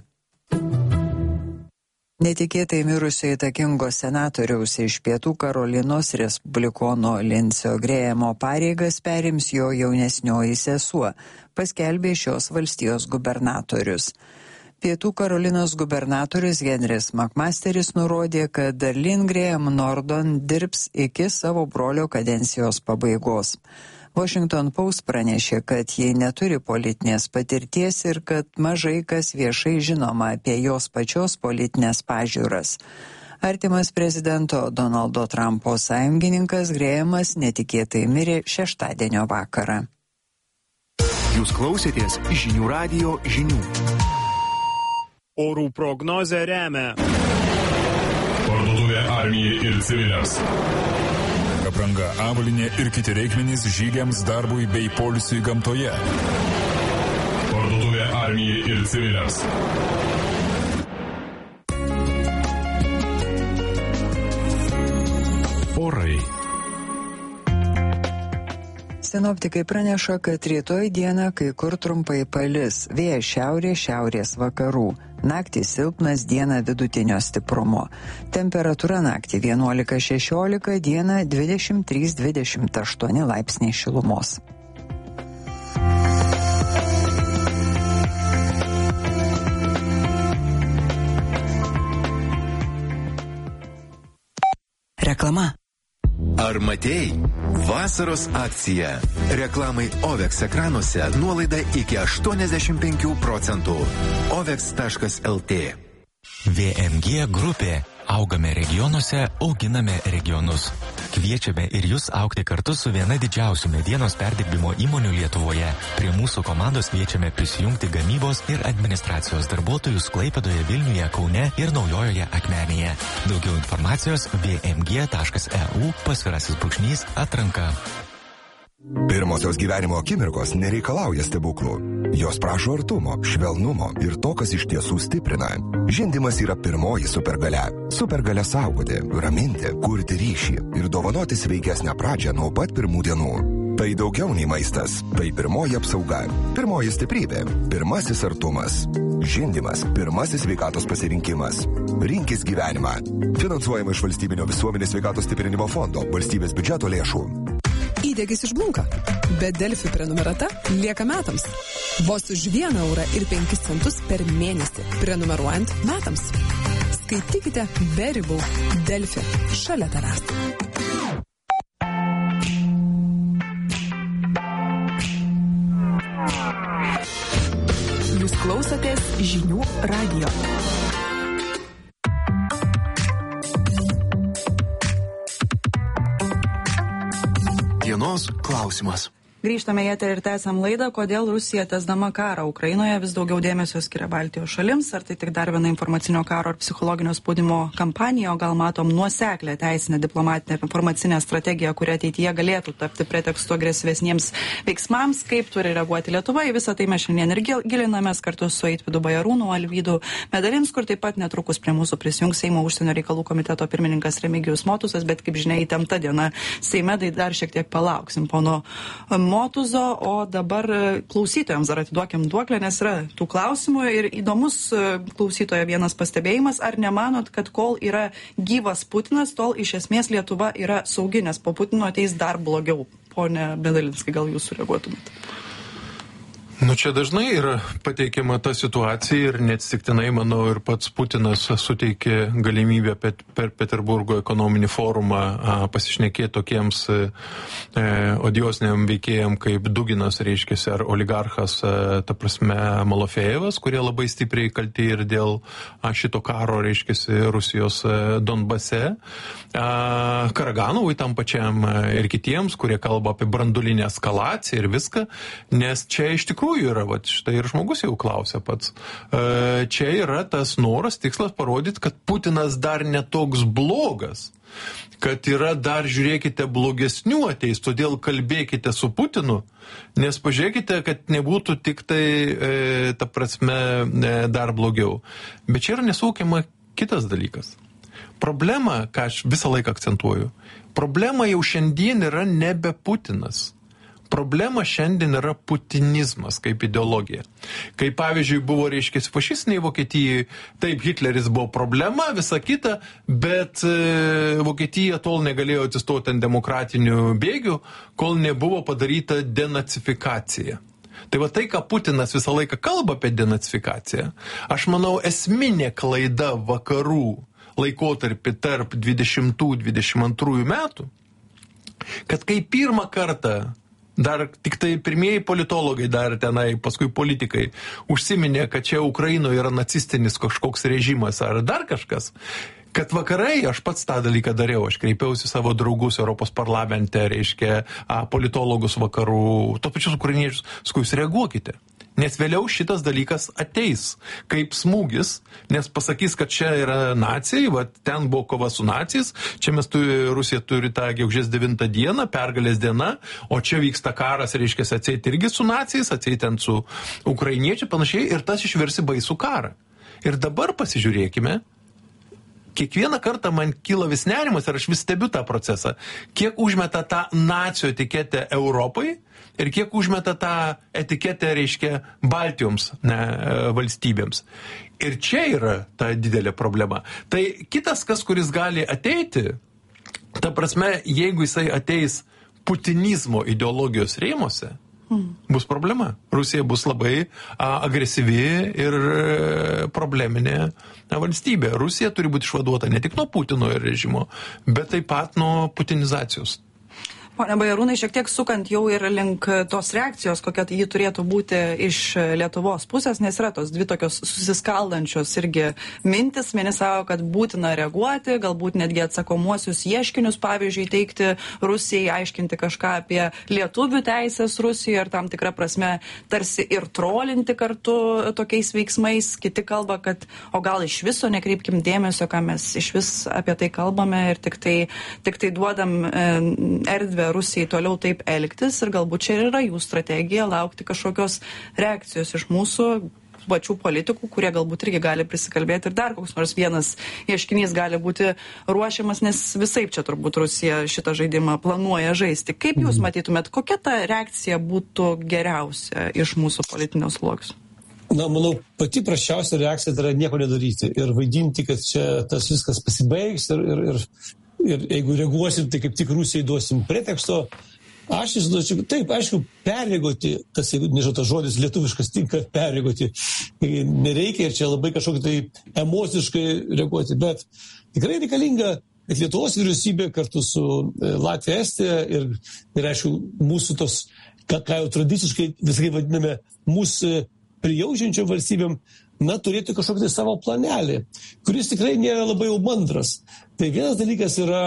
S2: Netikėtai mirusio įtakingo senatoriaus iš Pietų Karolinos respublikono Lindsey Grahamo pareigas perims jo jaunesnioji sesuo, paskelbė šios valstijos gubernatorius. Pietų Karolinos gubernatorius Henris McMasteris nurodė, kad Darlene Graham Nordon dirbs iki savo brolio kadencijos pabaigos. Washington Post pranešė, kad jie neturi politinės patirties ir kad mažai kas viešai žinoma apie jos pačios politinės pažiūras. Artimas prezidento Donaldo Trumpo sąjungininkas Grahamas netikėtai mirė šeštadienio vakarą.
S1: Jūs klausėtės Žinių radijo žinių.
S11: Orų prognozę remia
S12: Parduotuvė Armijai ir civiliams.
S13: Apranga, avalynė ir kiti reikmenys žygiams, darbui bei poilsiui gamtoje.
S12: Parduotuvė Armijai ir civiliams.
S11: Orai.
S2: Sinoptikai praneša, kad rytoj dieną kai kur trumpai palis, vėjas šiaurės, šiaurės vakarų. Naktį silpnas, dieną vidutinio stiprumo. Temperatūra naktį vienuolika šešiolika, dieną dvidešimt trys dvidešimt aštuoni laipsniai šilumos.
S4: Reklama.
S14: Ar matėjai? Vasaros akcija. Reklamai Ovex ekranuose nuolaida iki aštuoniasdešimt penkių procentų. ovex taškas lt.
S15: V M G grupė. Augame regionuose, auginame regionus. Kviečiame ir jūs augti kartu su viena didžiausių medienos perdirbimo įmonių Lietuvoje. Prie mūsų komandos kviečiame prisijungti gamybos ir administracijos darbuotojus Klaipėdoje, Vilniuje, Kaune ir Naujojoje Akmenėje. Daugiau informacijos v m g taškas e u pasvirasis brūkšnys atranka.
S16: Pirmosios gyvenimo akimirkos nereikalauja stebuklų. Jos prašo artumo, švelnumo ir to, kas iš tiesų stiprina. Žindymas yra pirmoji supergalia. Supergalia saugoti, raminti, kurti ryšį ir dovanoti sveikesnę pradžią nuo pat pirmų dienų. Tai daugiau nei maistas, tai pirmoji apsauga, pirmoji stiprybė, pirmasis artumas. Žindymas – pirmasis sveikatos pasirinkimas. Rinkis gyvenimą. Finansuojama iš Valstybinio visuomenės sveikatos stiprinimo fondo, valstybės biudžeto lėšų.
S8: Įdegis išblunka, bet Delfi prenumerata lieka metams. Vos už vieną eurą ir penkis centus per mėnesį, prenumeruojant metams. Skaitykite be ribų. Delfi. Šalia tavęs. Jūs klausotės Žinių radijo.
S1: Dienos klausimas.
S9: Grįžtame į eterį ir tęsiam laidą, kodėl Rusija tęsdama karą Ukrainoje vis daugiau dėmesio skiria Baltijos šalims, ar tai tik dar viena informacinio karo ar psichologinio spaudimo kampanija, o gal matom nuoseklę teisinę, diplomatinę ir informacinę strategiją, kuri ateityje galėtų tapti pretekstu agresyvesniems veiksmams, kaip turi reaguoti Lietuva. Į visą tai mes šiandien ir gilinamės kartu su Eitvydu Bajarūnu, Alvydu Medalinsku, ir taip pat netrukus prie mūsų prisijungs Seimo užsienio reikalų komiteto pirmininkas Remigijus Motuzas, bet kaip žinia, įtempta diena Seime, tai dar šiek tiek palauksim pono Motuzo, o dabar klausytojams dar atiduokim duoklę, nes yra tų klausimų ir įdomus klausytojo vienas pastebėjimas, ar nemanot, kad kol yra gyvas Putinas, tol iš esmės Lietuva yra saugi, nes po Putino ateis dar blogiau. Pone Medalinskai, gal jūs sureaguotumėte?
S10: Nu, čia dažnai yra pateikiama ta situacija ir neatsitiktinai, manau, ir pats Putinas suteikė galimybę per, per Peterburgo ekonominį forumą a, pasišnekėti tokiems e, odiosiniam veikėjam kaip Duginas, reiškiasi, ar oligarchas, e, ta prasme, Malofejevas, kurie labai stipriai kalti ir dėl a, šito karo, reiškiasi, Rusijos e, Donbase, a, Karaganovui tam pačiam a, ir kitiems, kurie kalba apie branduolinę eskalaciją ir viską, nes čia iš tikrųjų yra, va, štai ir žmogus jau klausia pats. E, čia yra tas noras, tikslas parodyti, kad Putinas dar netoks blogas, kad yra dar, žiūrėkite, blogesnių ateis, todėl kalbėkite su Putinu, nes pažiūrėkite, kad nebūtų tik tai, e, ta prasme, e, dar blogiau. Bet čia yra nesuvokiama kitas dalykas. Problema, ką aš visą laiką akcentuoju, problema jau šiandien yra nebe Putinas. Problema šiandien yra putinizmas kaip ideologija. Kai pavyzdžiui buvo, reiškia, fašistiniai Vokietijai, taip, Hitleris buvo problema, visa kita, bet e, Vokietija tol negalėjo atsistoti ant demokratinių bėgių, kol nebuvo padaryta denacifikacija. Tai va tai, ką Putinas visą laiką kalba apie denacifikaciją, aš manau esminė klaida vakarų laikotarpį tarp dvidešimtų dvidešimt antrų metų, kad kai pirmą kartą dar tik tai pirmieji politologai dar tenai, paskui politikai, užsiminė, kad čia Ukrainoje yra nacistinis kažkoks režimas ar dar kažkas, kad vakarai, aš pats tą dalyką dariau, aš kreipiausi savo draugus Europos parlamente, reiškia, politologus vakarų, tos pačius ukrainiečius, sakau, jūs reaguokite. Nes vėliau šitas dalykas ateis kaip smūgis, nes pasakys, kad čia yra nacijai, va, ten buvo kova su nacijais, čia mes tu, Rusija turi tą gegužės devintą dieną, pergalės diena, o čia vyksta karas, reiškia, atseit irgi su nacijais, atseit ten su ukrainiečiai, panašiai, ir tas išversi baisų karą. Ir dabar pasižiūrėkime, kiekvieną kartą man kyla vis nerimas ir aš vis stebiu tą procesą, kiek užmeta tą nacijų etiketę Europai ir kiek užmeta tą etiketę, reiškia, Baltijoms ne, valstybėms. Ir čia yra ta didelė problema. Tai kitas, kas kuris gali ateiti, ta prasme, jeigu jisai ateis putinizmo ideologijos rėmose, bus problema. Rusija bus labai a, agresyvi ir e, probleminė a, valstybė. Rusija turi būti išvaduota ne tik nuo Putino režimo, bet taip pat nuo putinizacijos.
S9: Pone Bajarūnai, šiek tiek sukant jau ir link tos reakcijos, kokia ji turėtų būti iš Lietuvos pusės, nes yra tos dvi tokios susiskaldančios irgi mintis. Vieni sako, kad būtina reaguoti, galbūt netgi atsakomuosius ieškinius, pavyzdžiui, teikti Rusijai, aiškinti kažką apie lietuvių teisės Rusijoje ir tam tikrą prasme tarsi ir trolinti kartu tokiais veiksmais. Kiti kalba, kad o gal iš viso nekreipkim dėmesio, ką mes iš vis apie tai kalbame ir tik tai, tik tai duodam e, erdvę Rusijai toliau taip elgtis ir galbūt čia yra jų strategija laukti kažkokios reakcijos iš mūsų pačių politikų, kurie galbūt irgi gali prisikalbėti ir dar koks nors vienas ieškinys gali būti ruošiamas, nes visaip čia turbūt Rusija šitą žaidimą planuoja žaisti. Kaip jūs matytumėt, kokia ta reakcija būtų geriausia iš mūsų politinio sluoksnio?
S3: Na, manau, pati prasčiausia reakcija tai yra nieko nedaryti ir vaidinti, kad čia tas viskas pasibaigs ir, ir, ir Ir jeigu reaguosim, tai kaip tik Rusijai duosim preteksto. Aš įsivaizduočiau, taip, aišku, perreagoti, tas, jeigu, nežinau, tas žodis lietuviškas tinka, perreagoti nereikia ir čia labai kažkokį tai emociškai reaguoti, bet tikrai reikalinga, kad Lietuvos vyriausybė kartu su Latvija, Estija ir, ir aišku, mūsų tos, ką, ką jau tradiciškai visai vadiname, mūsų prijaužiančiom valstybėm, na, turėtų kažkokį tai savo planelį, kuris tikrai nėra labai jau mandras. Tai vienas dalykas yra,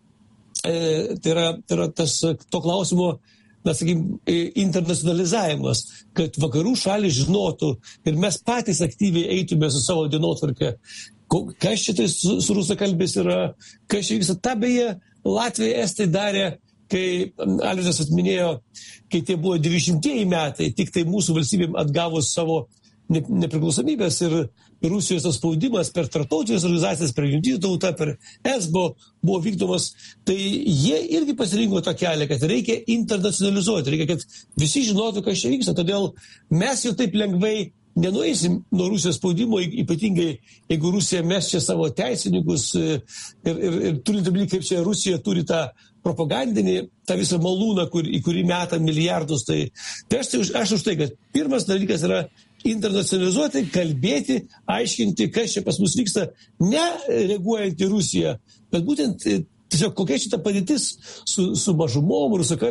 S3: e, tai yra, tai yra tas, to klausimo, na, sakykime, internacionalizavimas, kad vakarų šalys žinotų ir mes patys aktyviai eitume su savo dienotvarke, kas čia tai su, su rusakalbės yra, kas čia vyksta. Ta beje, Latvija, Estai darė, kai Alvydas atminėjo, kai tie buvo devyniasdešimtieji metai, tik tai mūsų valstybėm atgavus savo nepriklausomybės ir Rusijos spaudimas per tarptautinės organizacijas, per Jungtinių tautą, per es b o buvo vykdomas, tai jie irgi pasirinko tą kelią, kad reikia internacionalizuoti, reikia, kad visi žinotų, kas čia vyksta. Todėl mes jau taip lengvai nenueisim nuo Rusijos spaudimo, ypatingai jeigu Rusija mes čia savo teisininkus ir, ir, ir turint omeny, kaip čia Rusija turi tą propagandinį, tą visą malūną, kur, į kurį meta milijardus. Tai, tai aš, aš už tai, kad pirmas dalykas yra internacionalizuoti, kalbėti, aiškinti, kas čia pas mus vyksta, ne reaguojant į Rusiją, bet būtent tiesiog kokia šita padėtis su, su mažumom, rusakalbėm.